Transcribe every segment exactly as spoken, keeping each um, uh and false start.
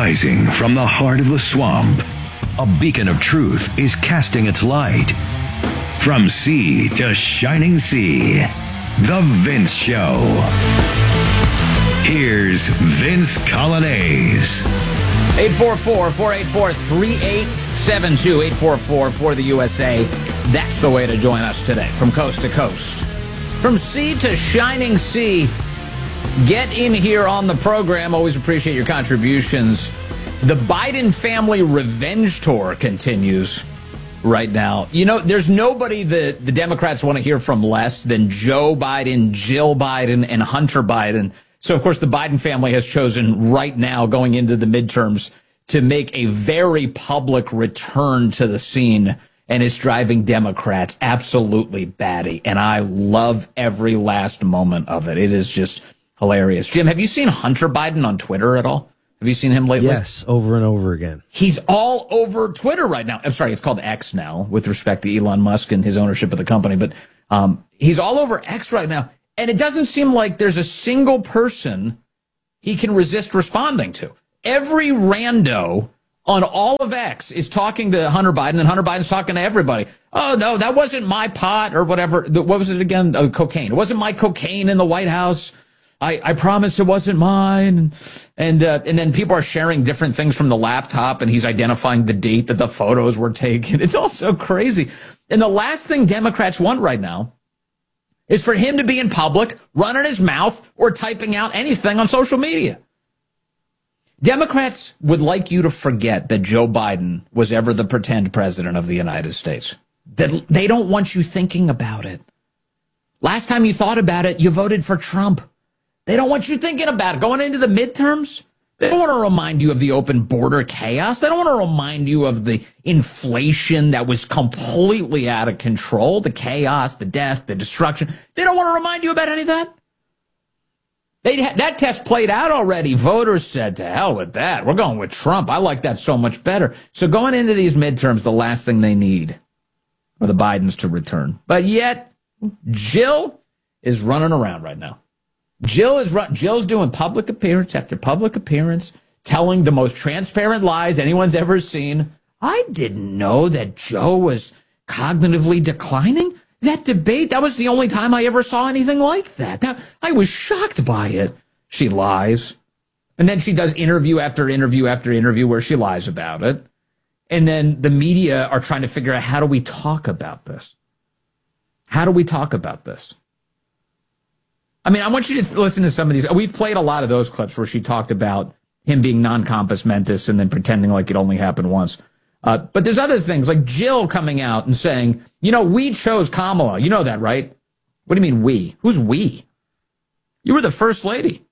Rising from the heart of the swamp, a beacon of truth is casting its light. From sea to shining sea, The Vince Show. Here's Vince Coglianese. eight four four, four eight four, three eight seven two, eight four four for the U S A. That's the way to join us today, from coast to coast. From sea to shining sea. Get in here on the program. Always appreciate your contributions. The Biden family revenge tour continues right now. You know, there's nobody that the Democrats want to hear from less than Joe Biden, Jill Biden, and Hunter Biden. So, of course, the Biden family has chosen right now, going into the midterms, to make a very public return to the scene, and it's driving Democrats absolutely batty. And I love every last moment of it. It is just hilarious. Jim, have you seen Hunter Biden on Twitter at all? Have you seen him lately? Yes, over and over again. He's all over Twitter right now. I'm sorry, it's called X now, with respect to Elon Musk and his ownership of the company. But um, he's all over X right now. And it doesn't seem like there's a single person he can resist responding to. Every rando on all of X is talking to Hunter Biden, and Hunter Biden's talking to everybody. Oh, no, that wasn't my pot or whatever. What was it again? Oh, cocaine. It wasn't my cocaine in the White House. I, I promise it wasn't mine. And uh, and then people are sharing different things from the laptop, and he's identifying the date that the photos were taken. It's all so crazy. And the last thing Democrats want right now is for him to be in public, running his mouth, or typing out anything on social media. Democrats would like you to forget that Joe Biden was ever the pretend president of the United States. That they don't want you thinking about it. Last time you thought about it, you voted for Trump. They don't want you thinking about it. Going into the midterms, they don't want to remind you of the open border chaos. They don't want to remind you of the inflation that was completely out of control, the chaos, the death, the destruction. They don't want to remind you about any of that. They that test played out already. Voters said, to hell with that. We're going with Trump. I like that so much better. So going into these midterms, the last thing they need are the Bidens to return. But yet, Jill is running around right now. Jill is run, Jill's doing public appearance after public appearance, telling the most transparent lies anyone's ever seen. I didn't know that Joe was cognitively declining. That debate, that was the only time I ever saw anything like that. that. I was shocked by it. She lies. And then she does interview after interview after interview where she lies about it. And then the media are trying to figure out, how do we talk about this? How do we talk about this? I mean, I want you to listen to some of these. We've played a lot of those clips where she talked about him being non-compos mentis and then pretending like it only happened once. Uh, but there's other things, like Jill coming out and saying, you know, we chose Kamala. You know that, right? What do you mean we? Who's we? You were the first lady.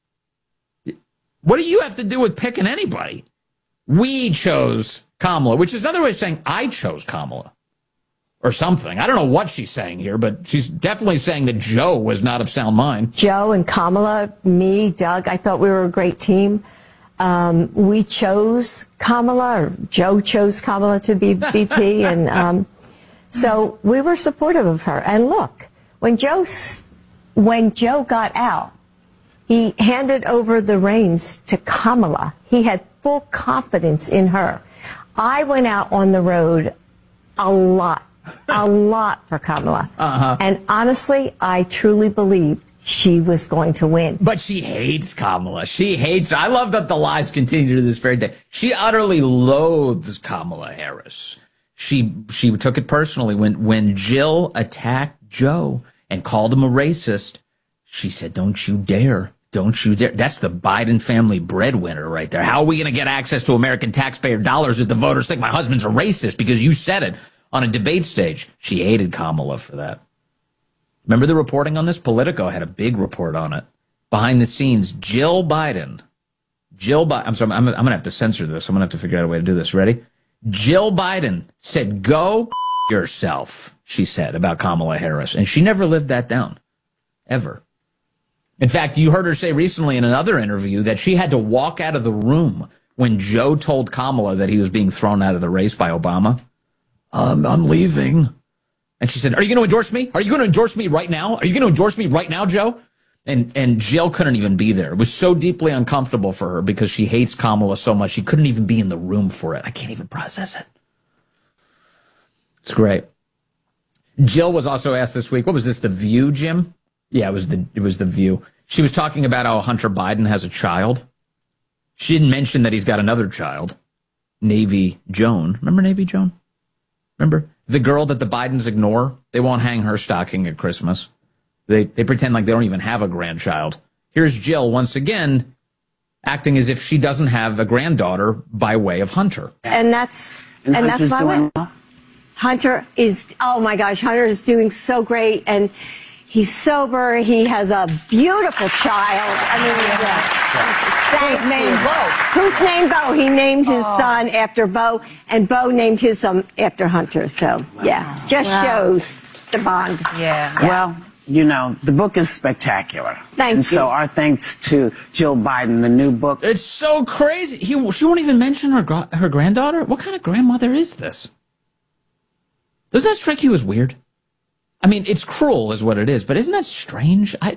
What do you have to do with picking anybody? We chose Kamala, which is another way of saying I chose Kamala. Or something. I don't know what she's saying here, but she's definitely saying that Joe was not of sound mind. Joe and Kamala, me, Doug, I thought we were a great team. Um, we chose Kamala, or Joe chose Kamala to be V P, and um, so we were supportive of her. And look, when Joe, when Joe got out, he handed over the reins to Kamala. He had full confidence in her. I went out on the road a lot. A lot for Kamala. Uh-huh. And honestly, I truly believed she was going to win. But she hates Kamala. She hates her. I love that the lies continue to this very day. She utterly loathes Kamala Harris. She she took it personally. When, when Jill attacked Joe and called him a racist, she said, don't you dare. Don't you dare. That's the Biden family breadwinner right there. How are we going to get access to American taxpayer dollars if the voters think my husband's a racist because you said it? On a debate stage, she hated Kamala for that. Remember the reporting on this? Politico had a big report on it. Behind the scenes, Jill Biden. Jill Biden. I'm sorry, I'm, I'm going to have to censor this. I'm going to have to figure out a way to do this. Ready? Jill Biden said, go yourself, she said about Kamala Harris. And she never lived that down. Ever. In fact, you heard her say recently in another interview that she had to walk out of the room when Joe told Kamala that he was being thrown out of the race by Obama. Um, I'm leaving. And she said, are you going to endorse me? Are you going to endorse me right now? Are you going to endorse me right now, Joe? And and Jill couldn't even be there. It was so deeply uncomfortable for her because she hates Kamala so much. She couldn't even be in the room for it. I can't even process it. It's great. Jill was also asked this week, what was this, The View, Jim? Yeah, it was the it was The View. She was talking about how Hunter Biden has a child. She didn't mention that he's got another child, Navy Joan. Remember Navy Joan? Remember? The girl that the Bidens ignore? They won't hang her stocking at Christmas. They they pretend like they don't even have a grandchild. Here's Jill once again acting as if she doesn't have a granddaughter by way of Hunter. And that's and, and that's my way. Well? Hunter is, oh my gosh, Hunter is doing so great, and he's sober. He has a beautiful child. I mean, yes. Thank Who's named Bo? Who's named Bo? He named his Oh. son after Bo, and Bo named his son after Hunter. So, yeah, just Wow. shows the bond. Yeah. Well, you know, the book is spectacular. Thank and you. So our thanks to Jill Biden, the new book. It's so crazy. He, she won't even mention her gra- her granddaughter? What kind of grandmother is this? Doesn't that strike you as weird? I mean, it's cruel is what it is, but isn't that strange? I,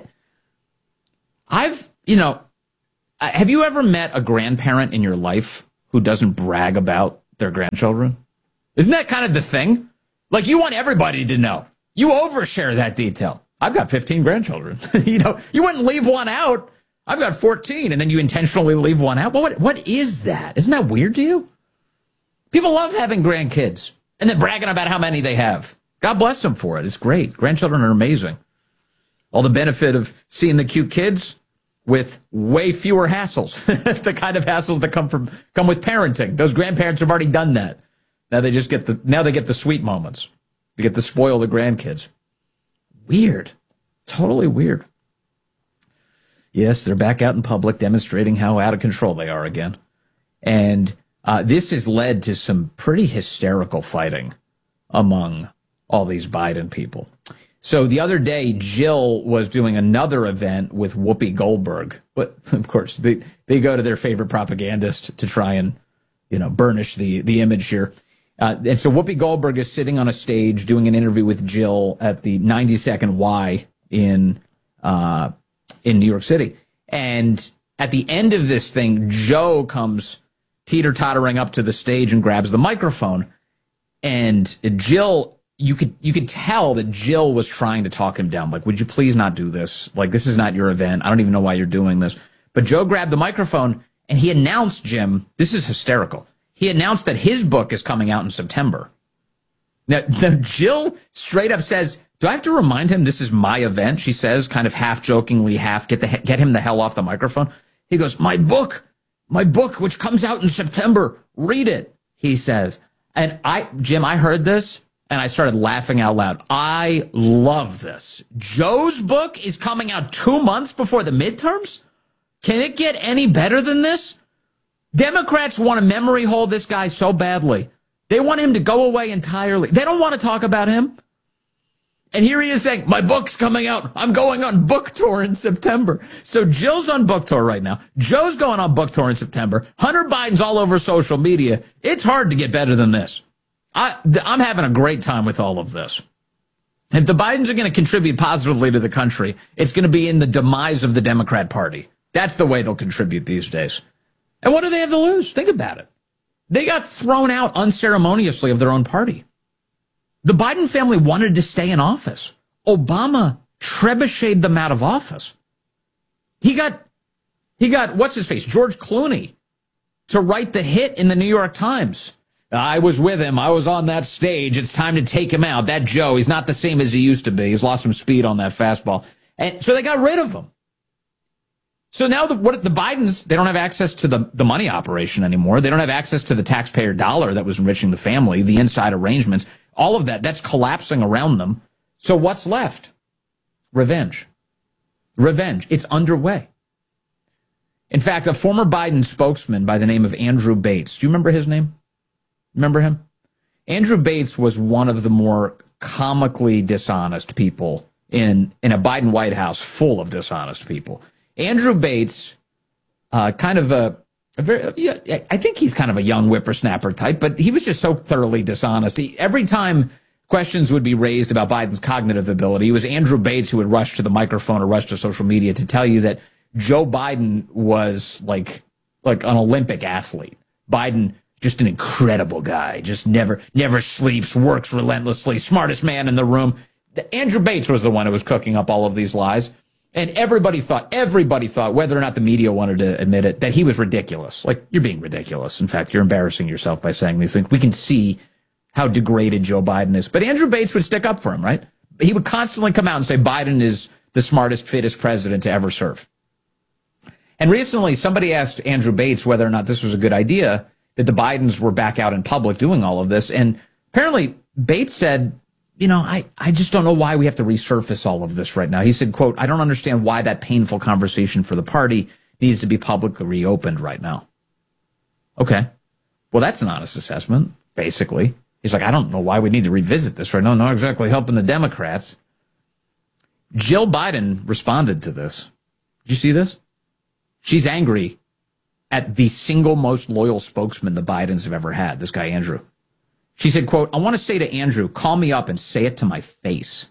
I've, you know, I- have you ever met a grandparent in your life who doesn't brag about their grandchildren? Isn't that kind of the thing? Like, you want everybody to know. You overshare that detail. I've got fifteen grandchildren. You know, you wouldn't leave one out. I've got fourteen, and then you intentionally leave one out. Well, what, what is that? Isn't that weird to you? People love having grandkids and then bragging about how many they have. God bless them for it. It's great. Grandchildren are amazing. All the benefit of seeing the cute kids with way fewer hassles. The kind of hassles that come from come with parenting. Those grandparents have already done that. Now they just get the now they get the sweet moments. They get to spoil the grandkids. Weird. Totally weird. Yes, they're back out in public demonstrating how out of control they are again. And uh, this has led to some pretty hysterical fighting among all these Biden people. So the other day, Jill was doing another event with Whoopi Goldberg. But of course, they, they go to their favorite propagandist to try and, you know, burnish the, the image here. Uh, and so Whoopi Goldberg is sitting on a stage doing an interview with Jill at the ninety-second Y in uh, in New York City. And at the end of this thing, Joe comes teeter-tottering up to the stage and grabs the microphone. And Jill, you could you could tell that Jill was trying to talk him down. Like, would you please not do this? Like, this is not your event. I don't even know why you're doing this. But Joe grabbed the microphone and he announced, Jim, this is hysterical. He announced that his book is coming out in September. Now, now, Jill straight up says, do I have to remind him this is my event? She says, kind of half jokingly, half get the get him the hell off the microphone. He goes, my book, my book, which comes out in September. Read it, he says. And I, Jim, I heard this and I started laughing out loud. I love this. Joe's book is coming out two months before the midterms? Can it get any better than this? Democrats want to memory hold this guy so badly. They want him to go away entirely. They don't want to talk about him. And here he is saying, my book's coming out. I'm going on book tour in September. So Jill's on book tour right now. Joe's going on book tour in September. Hunter Biden's all over social media. It's hard to get better than this. I, I'm having a great time with all of this. If the Bidens are going to contribute positively to the country, it's going to be in the demise of the Democrat Party. That's the way they'll contribute these days. And what do they have to lose? Think about it. They got thrown out unceremoniously of their own party. The Biden family wanted to stay in office. Obama trebucheted them out of office. He got, he got, what's his face, George Clooney, to write the hit in the New York Times. I was with him. I was on that stage. It's time to take him out. That Joe, he's not the same as he used to be. He's lost some speed on that fastball. And so they got rid of him. So now the, what the Bidens, they don't have access to the, the money operation anymore. They don't have access to the taxpayer dollar that was enriching the family, the inside arrangements, all of that. That's collapsing around them. So what's left? Revenge. Revenge. It's underway. In fact, a former Biden spokesman by the name of Andrew Bates. Do you remember his name? Remember him? Andrew Bates was one of the more comically dishonest people in, in a Biden White House full of dishonest people. Andrew Bates, uh, kind of a, a very, yeah, I think he's kind of a young whippersnapper type, but he was just so thoroughly dishonest. He, every time, of questions would be raised about Biden's cognitive ability. It was Andrew Bates who would rush to the microphone or rush to social media to tell you that Joe Biden was like like an Olympic athlete. Biden, just an incredible guy, just never never sleeps, works relentlessly, smartest man in the room. Andrew Bates was the one who was cooking up all of these lies. And everybody thought, everybody thought, whether or not the media wanted to admit it, that he was ridiculous. Like, you're being ridiculous. In fact, you're embarrassing yourself by saying these things. We can see how degraded Joe Biden is. But Andrew Bates would stick up for him, right? He would constantly come out and say Biden is the smartest, fittest president to ever serve. And recently, somebody asked Andrew Bates whether or not this was a good idea, that the Bidens were back out in public doing all of this. And apparently, Bates said, you know, I, I just don't know why we have to resurface all of this right now. He said, quote, I don't understand why that painful conversation for the party needs to be publicly reopened right now. Okay. Well, that's an honest assessment, basically. He's like, I don't know why we need to revisit this right now. Not exactly helping the Democrats. Jill Biden responded to this. Did you see this? She's angry at the single most loyal spokesman the Bidens have ever had, this guy, Andrew. She said, quote, I want to say to Andrew, call me up and say it to my face.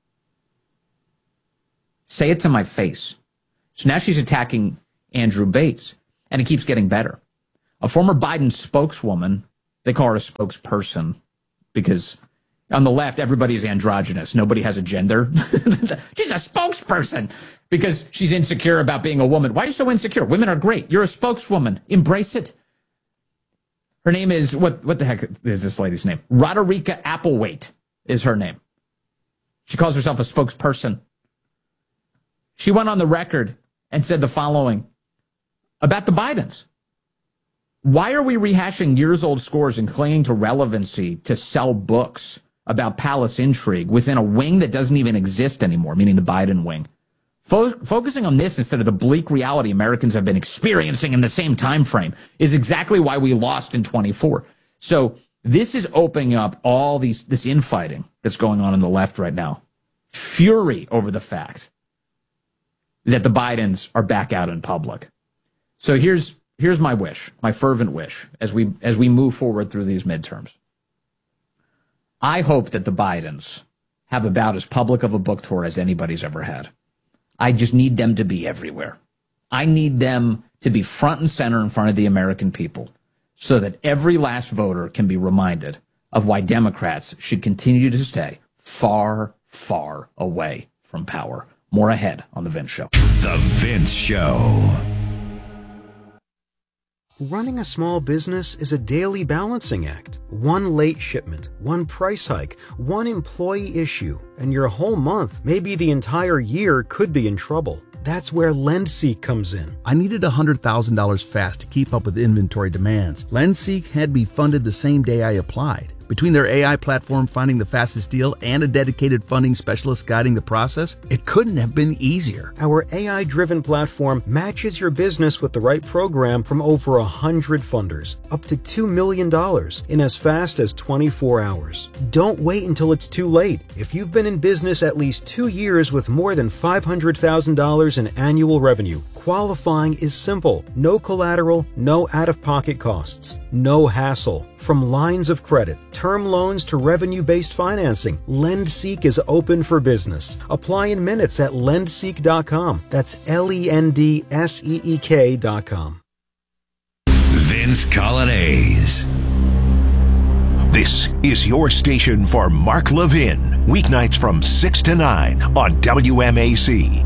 Say it to my face. So now she's attacking Andrew Bates, and it keeps getting better. A former Biden spokeswoman, they call her a spokesperson, because on the left, everybody's androgynous. Nobody has a gender. She's a spokesperson because she's insecure about being a woman. Why are you so insecure? Women are great. You're a spokeswoman. Embrace it. Her name is, what What the heck is this lady's name? Roderica Applewhite is her name. She calls herself a spokesperson. She went on the record and said the following about the Bidens. Why are we rehashing years-old scores and clinging to relevancy to sell books about palace intrigue within a wing that doesn't even exist anymore, meaning the Biden wing? Fo- focusing on this instead of the bleak reality Americans have been experiencing in the same time frame is exactly why we lost in twenty-four. So this is opening up all these this infighting that's going on in the left right now. Fury over the fact that the Bidens are back out in public. So here's here's my wish, my fervent wish, as we as we move forward through these midterms. I hope that the Bidens have about as public of a book tour as anybody's ever had. I just need them to be everywhere. I need them to be front and center in front of the American people so that every last voter can be reminded of why Democrats should continue to stay far, far away from power. More ahead on The Vince Show. The Vince Show. Running a small business is a daily balancing act. One late shipment, one price hike, one employee issue, and your whole month, maybe the entire year, could be in trouble. That's where LendSeek comes in. I needed one hundred thousand dollars fast to keep up with inventory demands. LendSeek had me funded the same day I applied. Between their A I platform finding the fastest deal and a dedicated funding specialist guiding the process, it couldn't have been easier. Our A I-driven platform matches your business with the right program from over one hundred funders, up to two million dollars in as fast as twenty-four hours. Don't wait until it's too late. If you've been in business at least two years with more than five hundred thousand dollars in annual revenue, qualifying is simple. No collateral, no out-of-pocket costs, no hassle. From lines of credit, term loans to revenue-based financing, LendSeek is open for business. Apply in minutes at lendseek dot com. That's L E N D S E E K dot com. Vince Colonnese. This is your station for Mark Levin, weeknights from six to nine on W M A C.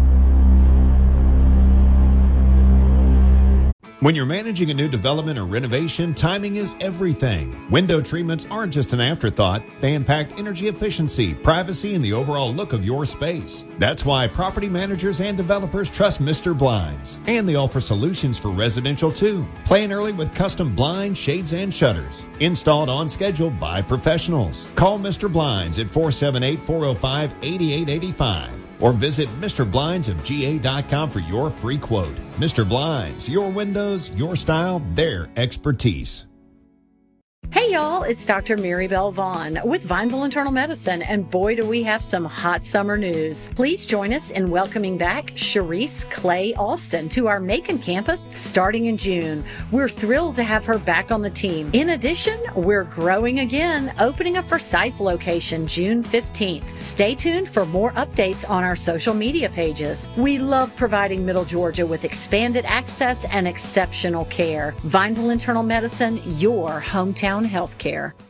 When you're managing a new development or renovation, timing is everything. Window treatments aren't just an afterthought. They impact energy efficiency, privacy, and the overall look of your space. That's why property managers and developers trust Mister Blinds. And they offer solutions for residential too. Plan early with custom blinds, shades, and shutters. Installed on schedule by professionals. Call Mister Blinds at four seven eight, four oh five, eight eight eight five. Or visit Mister Blinds of G A dot com for your free quote. Mister Blinds, your windows, your style, their expertise. Hey, y'all, it's Doctor Mary Bell Vaughn with Vineville Internal Medicine, and boy do we have some hot summer news. Please join us in welcoming back Sharice Clay Alston to our Macon campus starting in June. We're thrilled to have her back on the team. In addition, we're growing again, opening a Forsyth location June fifteenth. Stay tuned for more updates on our social media pages. We love providing Middle Georgia with expanded access and exceptional care. Vineville Internal Medicine, your hometown health care.